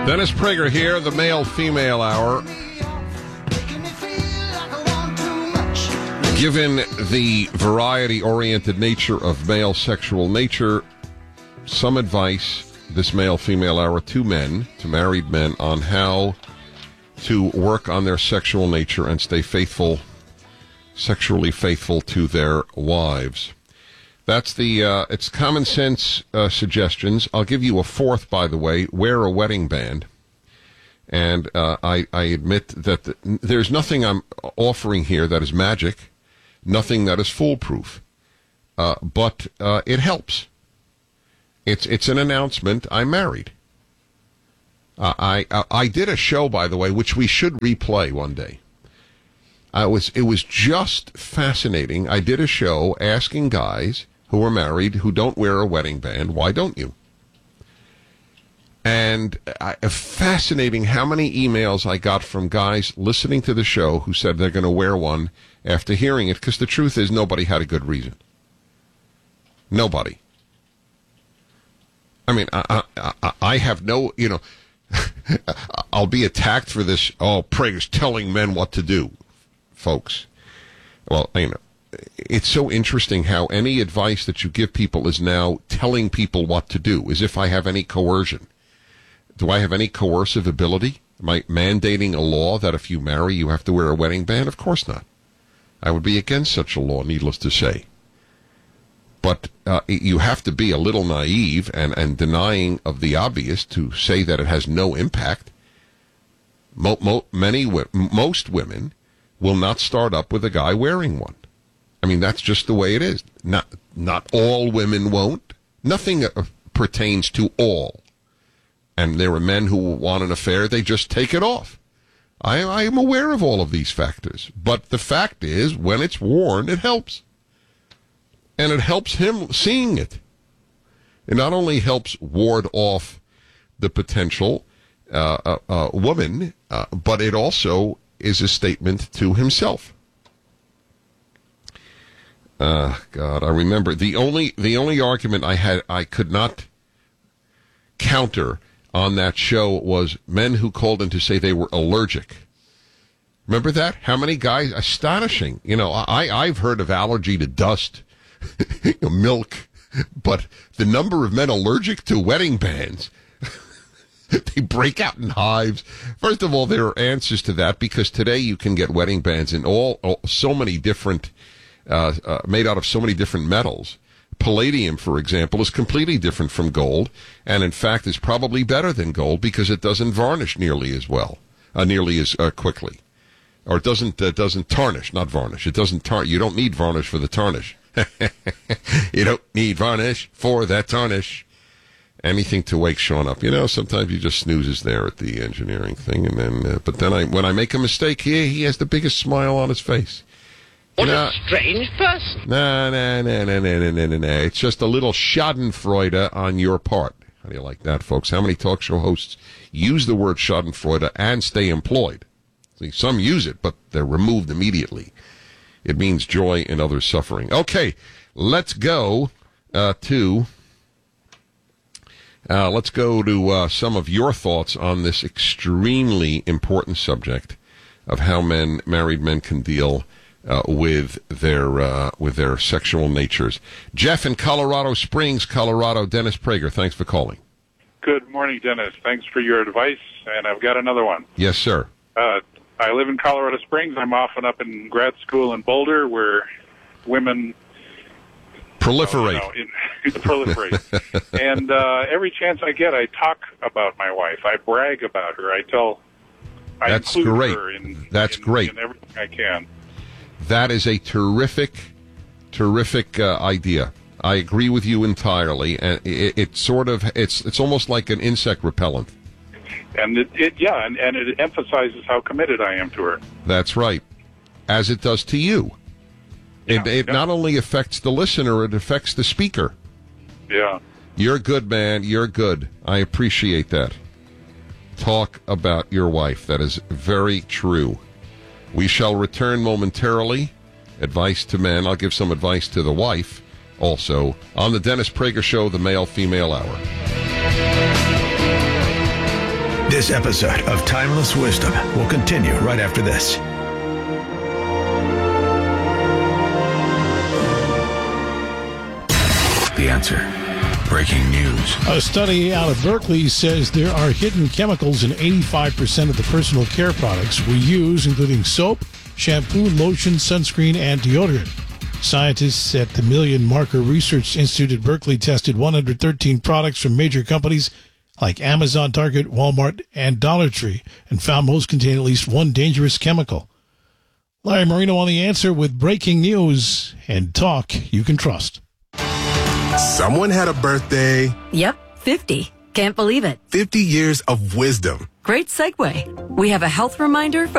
Dennis Prager here, the male-female hour. Given the variety-oriented nature of male sexual nature, some advice this male-female hour to men, to married men, on how to work on their sexual nature and stay faithful, sexually faithful to their wives. That's it's common sense suggestions. I'll give you a fourth, by the way. Wear a wedding band. And I admit that there's nothing I'm offering here that is magic, nothing that is foolproof. But it helps. It's an announcement. I'm married. I did a show, by the way, which we should replay one day. It was just fascinating. I did a show asking guys who are married who don't wear a wedding band, why don't you? And fascinating how many emails I got from guys listening to the show who said they're going to wear one after hearing it, because the truth is nobody had a good reason. Nobody. I mean, I have no, I'll be attacked for this. Oh, Prager's telling men what to do, folks. Well, it's so interesting how any advice that you give people is now telling people what to do, as if I have any coercion. Do I have any coercive ability? Am I mandating a law that if you marry, you have to wear a wedding band? Of course not. I would be against such a law, needless to say. But you have to be a little naive and denying of the obvious to say that it has no impact. Most women will not start up with a guy wearing one. I mean, that's just the way it is. Not all women won't. Nothing pertains to all. And there are men who want an affair, they just take it off. I am aware of all of these factors. But the fact is, when it's worn, it helps. And it helps him seeing it. It not only helps ward off the potential woman, but it also is a statement to himself. God, I remember the only argument I could not counter on that show was men who called in to say they were allergic. Remember that? How many guys? Astonishing. I've heard of allergy to dust, milk, but the number of men allergic to wedding bands, they break out in hives. First of all, there are answers to that, because today you can get wedding bands in so many different, made out of so many different metals. Palladium, for example, is completely different from gold, and in fact is probably better than gold because it doesn't varnish nearly as well, nearly as quickly. Or it doesn't tarnish, not varnish. It doesn't tarnish. You don't need varnish for the tarnish. You don't need varnish for that tarnish. Anything to wake Sean up. Sometimes he just snoozes there at the engineering thing, and then, but then when I make a mistake, he has the biggest smile on his face. What a strange person. No. It's just a little schadenfreude on your part. How do you like that, folks? How many talk show hosts use the word schadenfreude and stay employed? See, some use it, but they're removed immediately. It means joy in others' suffering. Okay, let's go to some of your thoughts on this extremely important subject of how married men can deal with their sexual natures. Jeff in Colorado Springs, Colorado. Dennis Prager, thanks for calling. Good morning, Dennis. Thanks for your advice, and I've got another one. Yes, sir. I live in Colorado Springs. I'm often up in grad school in Boulder, where women proliferate. Proliferate. And every chance I get, I talk about my wife. I brag about her. I include great. her in great. in everything I can. That is a terrific idea. I agree with you entirely, and it's almost like an insect repellent. And it emphasizes how committed I am to her. That's right, as it does to you. It not only affects the listener, it affects the speaker. Yeah. You're good, man. You're good. I appreciate that. Talk about your wife. That is very true. We shall return momentarily. Advice to men. I'll give some advice to the wife also on the Dennis Prager Show, the male-female hour. This episode of Timeless Wisdom will continue right after this. The Answer. Breaking news. A study out of Berkeley says there are hidden chemicals in 85% of the personal care products we use, including soap, shampoo, lotion, sunscreen, and deodorant. Scientists at the Million Marker Research Institute at Berkeley tested 113 products from major companies like Amazon, Target, Walmart, and Dollar Tree, and found most contain at least one dangerous chemical. Larry Marino on The Answer with breaking news and talk you can trust. Someone had a birthday. Yep, 50. Can't believe it. 50 years of wisdom. Great segue. We have a health reminder from